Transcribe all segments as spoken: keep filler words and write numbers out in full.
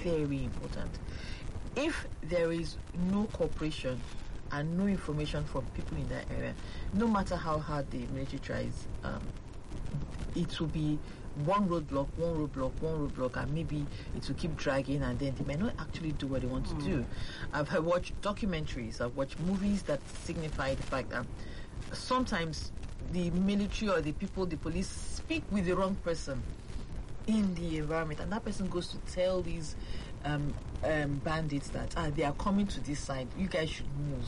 very important. If there is no cooperation and no information from people in that area, no matter how hard the military tries, um, it will be one roadblock, one roadblock, one roadblock, and maybe it will keep dragging, and then they may not actually do what they want mm. to do. I've watched documentaries, I've watched movies that signify the fact that sometimes the military or the people, the police, speak with the wrong person in the environment, and that person goes to tell these um, um, bandits that ah, they are coming to this side, you guys should move.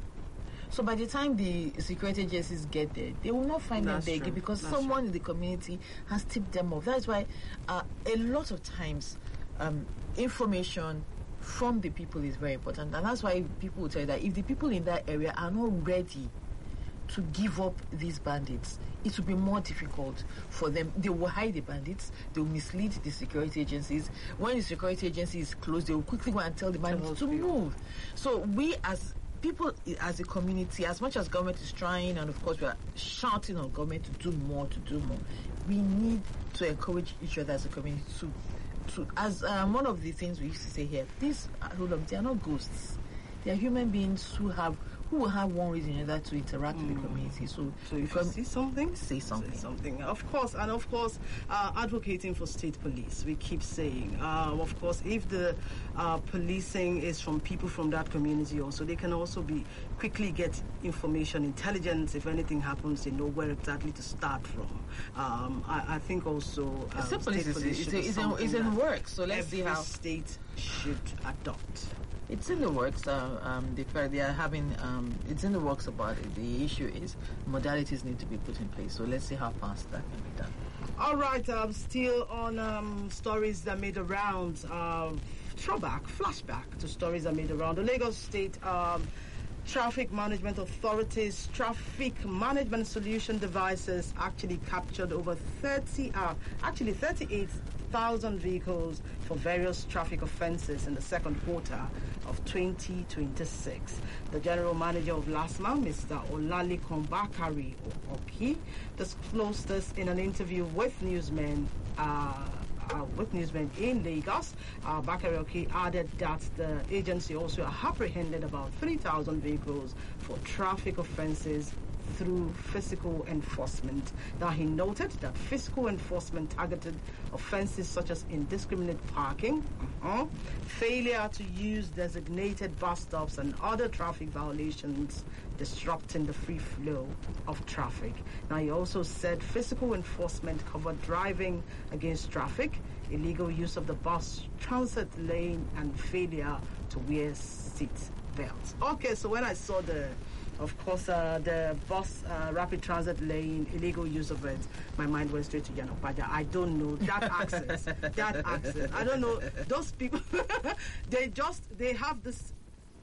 So by the time the security agencies get there, they will not find That's them there again because That's someone true. in the community has tipped them off. That's why uh, a lot of times um, information from the people is very important. And that's why people will tell you that if the people in that area are not ready to give up these bandits, it will be more difficult for them. They will hide the bandits, they will mislead the security agencies. When the security agency is closed, they will quickly go and tell the bandits to move. So we as people, as a community, as much as government is trying, and of course we are shouting on government to do more, to do more, we need to encourage each other as a community to, to as um, one of the things we used to say here, these hold on, they are not ghosts. They are human beings who have who will have one reason or another to interact mm. with the community. So, so if you see something, say something. Say something. Of course, and of course, uh, advocating for state police. We keep saying, uh, of course, if the uh, policing is from people from that community, also they can also be quickly get information, intelligence. If anything happens, they know where exactly to start from. Um, I, I think also um, state police is, police it's, it's, in, it's in work. So let's see how state should adopt. It's in the works. Uh, um, they, they are having. Um, it's in the works about it. The issue is modalities need to be put in place. So let's see how fast that can be done. All right. Um, still on um, stories that made around. Uh, throwback, flashback to stories that made around. The Lagos State um, Traffic Management Authority's traffic management solution devices actually captured over thirty, uh, actually thirty-eight thousand vehicles for various traffic offences in the second quarter of twenty twenty-six. The general manager of LASMA, Mister Olalekan Bakari Oki, disclosed this in an interview with newsmen. Uh, Uh, with newsmen in Lagos. Uh, Bakari Oki added that the agency also apprehended about three thousand vehicles for traffic offences through physical enforcement. Now, he noted that physical enforcement targeted offences such as indiscriminate parking, uh-huh, failure to use designated bus stops, and other traffic violations disrupting the free flow of traffic. Now, he also said physical enforcement covered driving against traffic, illegal use of the bus transit lane, and failure to wear seat belts. Okay, so when I saw the Of course, uh, the bus uh, rapid transit lane, illegal use of it, my mind went straight to Yanopaja. I don't know that access, that access. I don't know. Those people, they just, they have this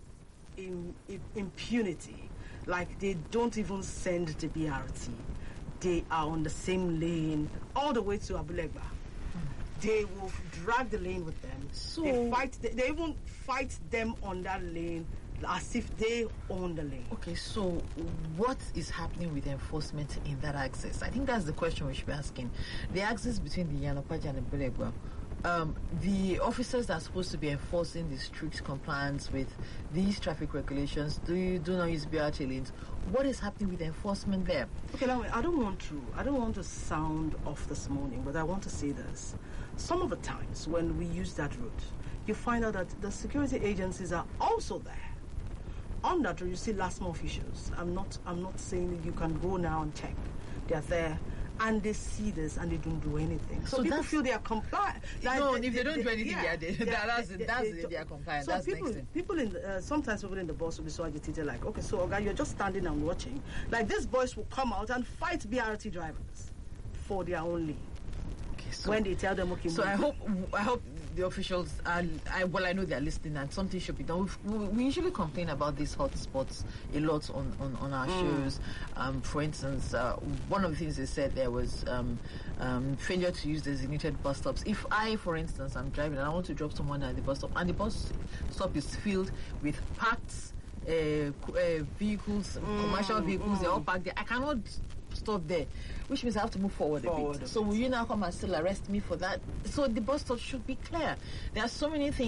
in, in, impunity. Like, they don't even send the B R T. They are on the same lane all the way to Abulegba. They will drag the lane with them. So they fight, they, they even fight them on that lane as if they own the lane. Okay, so what is happening with enforcement in that access? I think that's the question we should be asking. The access between the Yanopaja and the Bulegba, um, the officers that are supposed to be enforcing the strict compliance with these traffic regulations, do you do not use B R T lanes? What is happening with the enforcement there? Okay, now I don't want to, I don't want to sound off this morning, but I want to say this. Some of the times when we use that route, you find out that the security agencies are also there. On that road, you see LASMA officials. I'm not, I'm not saying that you can go now and check. They are there, and they see this, and they don't do anything. So, so people feel they are compliant. Like no, they, if they, they don't they, do anything, yeah, they, they, that's they, that's they, they, they are compliant. So that's people, next thing. people in the, uh, sometimes people in the bus will be so agitated, like, okay, so okay, you're just standing and watching. Like these boys will come out and fight B R T drivers for their own lane. Okay, so when they tell them, okay, so move. I hope, I hope. The officials are, I, well, I know they're listening and something should be done. We, we usually complain about these hot spots a lot on, on, on our mm. shows. Um, for instance, uh, one of the things they said there was um, um, failure to use designated bus stops. If I, for instance, I'm driving and I want to drop someone at the bus stop and the bus stop is filled with parked uh, uh, vehicles, mm. commercial vehicles, mm. they're all parked there, I cannot stop there, which means I have to move forward, forward a bit. A so bit. Will you now come and still arrest me for that? So the bus stop should be clear. There are so many things